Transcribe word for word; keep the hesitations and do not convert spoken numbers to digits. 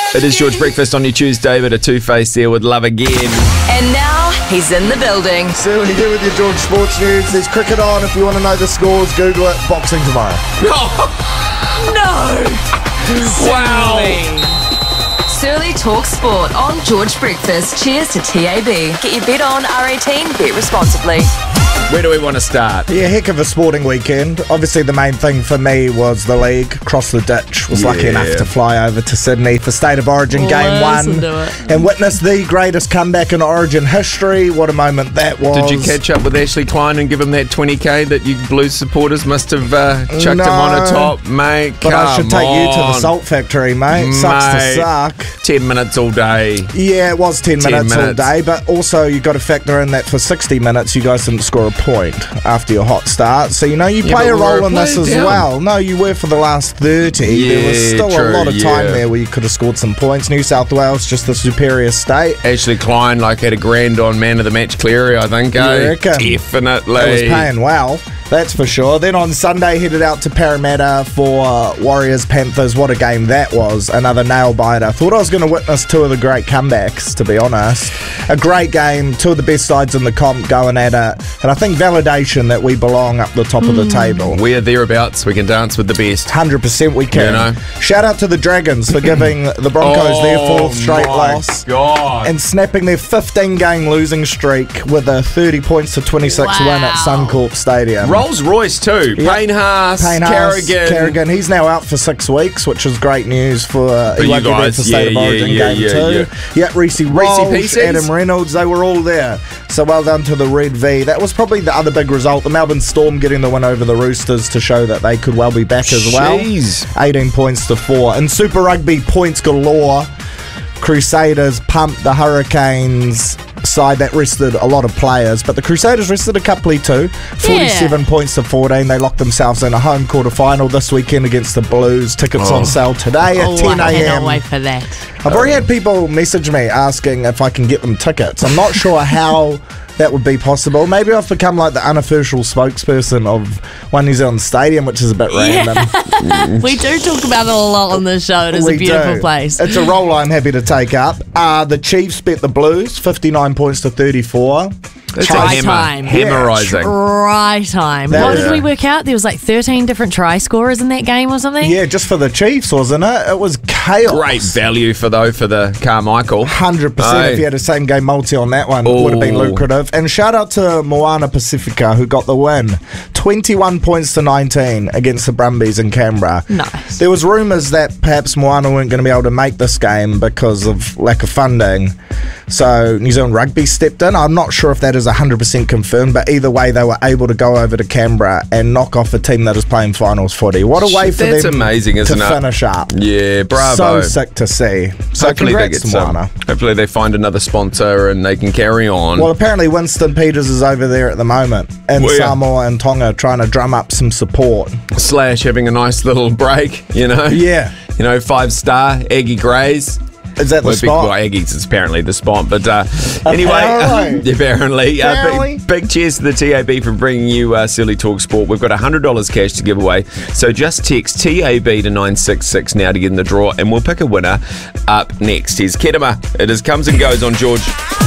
It is George Breakfast on your Tuesday, but a two-face there with Love Again. And now he's in the building. So when you here with your George Sports News, there's cricket on. If you want to know the scores, Google it. Boxing tomorrow. No! Wow! Surly Talk Sport on George Breakfast. Cheers to T A B. Get your bet on R eighteen. Bet responsibly. Where do we want to start? Yeah, heck of a sporting weekend. Obviously, the main thing for me was the league. Cross the ditch. Was lucky Yeah. enough to fly over to Sydney for State of Origin Game Listen one to it. and witness the greatest comeback in Origin history. What a moment that was. Did you catch up with Ashley Klein and give him that twenty K that you Blues supporters must have uh, chucked No. him on a top, mate? But I should Come take you to the on. Salt Factory, mate. Sucks to Mate. suck. Ten minutes all day. Yeah, it was ten, ten minutes, all minutes. day, but also you got to factor in that for sixty minutes you guys didn't score a point after your hot start. So, you know, you Yeah, play but a we were role in this playing as down. well. No, you were for the last thirty. there was Yeah, still true, a lot of time yeah. there where you could have scored some points. New South Wales, just the superior state. Ashley Klein like had a grand on man of the match Cleary, I think. You eh? reckon? Definitely. It was paying well, that's for sure. Then on Sunday, headed out to Parramatta for uh, Warriors Panthers. What a game that was. Another nail biter. Thought I was going to witness two of the great comebacks, to be honest. A great game, two of the best sides in the comp going at it. And I think validation that we belong up the top of the table. We're thereabouts. We can dance with the best. one hundred percent we can. You know? Shout out to the Dragons for giving the Broncos their fourth straight Oh my loss. God. And snapping their fifteen-game losing streak with a thirty points to twenty-six win at Wow. Suncorp Stadium. Rolls Royce too. Yep. Payne Haas, Payne Haas, Carrigan. Carrigan. He's now out for six weeks, which is great news for, uh, For he you won't be there guys. for State Yeah, of Origin yeah, game yeah, two. yeah. Yeah, Reece Walsh, Pieces. Adam Reynolds, they were all there. So well done to the Red V. That was probably the other big result. The Melbourne Storm getting the win over the Roosters to show that they could well be back as well. Jeez. eighteen points to four. In Super Rugby, points galore. Crusaders pumped the Hurricanes side that rested a lot of players, but the Crusaders rested a couple too. forty-seven points to fourteen. They locked themselves in a home quarter final this weekend against the Blues. Tickets Oh. on sale today at Oh, ten I cannot a.m. wait for that. I've already had people message me asking if I can get them tickets. I'm not sure how that would be possible. Maybe I've become like the unofficial spokesperson of One New Zealand Stadium, which is a bit random. We do talk about it a lot on this show. It is We a beautiful do. place. It's a role I'm happy to take up. Uh, the Chiefs bet the Blues, fifty-nine points to thirty-four. That's Try a hammer. time. Hammerizing. Try time. That what is- did we work out? There was like thirteen different try scorers in that game or something? Yeah, just for the Chiefs, wasn't it? It was chaos. Great value for though for the Carmichael. one hundred percent Aye. if you had a same game multi on that one, it would have been Ooh. lucrative. And shout out to Moana Pacifica who got the win. twenty-one points to nineteen against the Brumbies in Canberra. Nice. There was rumours that perhaps Moana weren't going to be able to make this game because of lack of funding. So New Zealand Rugby stepped in. I'm not sure if that is one hundred percent confirmed, but either way they were able to go over to Canberra and knock off a team that is playing finals footy. What a way for That's them amazing, to isn't it? finish up. Yeah, bravo. So sick to see. So Hopefully they congrats get to some. Moana. Hopefully they find another sponsor and they can carry on. Well, apparently Winston Peters is over there at the moment in Where? Samoa and Tonga trying to drum up some support. Slash having a nice little break, you know. Yeah. You know, five star Aggie Greys. Is that the Well, big, spot? well, Aggies is apparently the spot, but uh, anyway, Apparently. apparently, uh, Apparently. big, big cheers to the T A B for bringing you uh, Silly Talk Sport. We've got one hundred dollars cash to give away, so just text T A B to nine six six now to get in the draw, and we'll pick a winner up next. Here's Kedema. It is comes and goes on George.